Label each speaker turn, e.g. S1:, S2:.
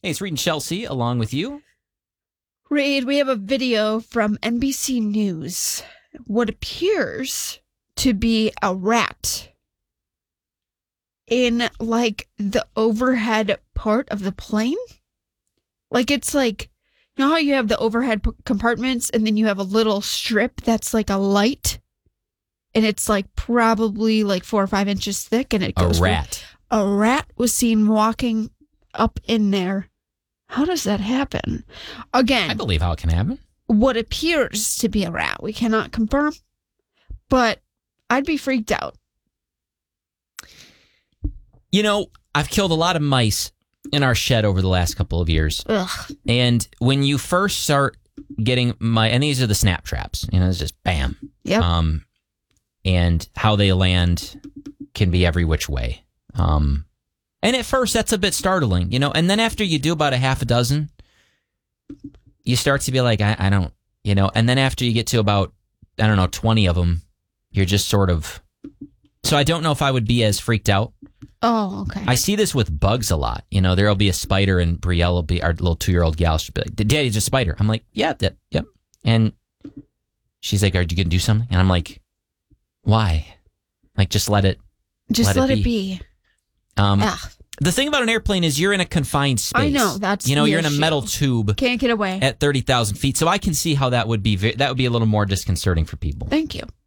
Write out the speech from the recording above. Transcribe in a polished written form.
S1: Hey, it's Reed and Chelsea along with you.
S2: Reed, we have a video from NBC News. What appears to be a rat in, like, the overhead part of the plane. Like, it's like, you know how you have the overhead compartments and then you have a little strip that's like a light? And it's like probably like 4 or 5 inches thick and it goes.
S1: A rat.
S2: A rat was seen walking up in there. How does that happen? Again,
S1: I believe how it can happen.
S2: What appears to be a rat. We cannot confirm, but I'd be freaked out.
S1: You know, I've killed a lot of mice in our shed over the last couple of years.
S2: Ugh.
S1: And when you first start getting and these are the snap traps, you know, it's just bam.
S2: Yep.
S1: And how they land can be every which way. And at first, that's a bit startling, you know. And then after you do about a half a dozen, you start to be like, I don't, you know. And then after you get to about, 20 of them, you're just sort of. So I don't know if I would be as freaked out.
S2: Oh, okay.
S1: I see this with bugs a lot. You know, there'll be a spider, and Brielle will be, our little 2-year-old gal, she'll be like, Daddy, it's a spider. I'm like, yeah, yep. And she's like, are you going to do something? And I'm like, why? Like, just let it
S2: it be.
S1: The thing about an airplane is you're in a confined space.
S2: I know, that's
S1: you're
S2: the
S1: in a
S2: issue.
S1: metal tube.
S2: Can't get away.
S1: At 30,000 feet. So I can see how that would be a little more disconcerting for people.
S2: Thank you.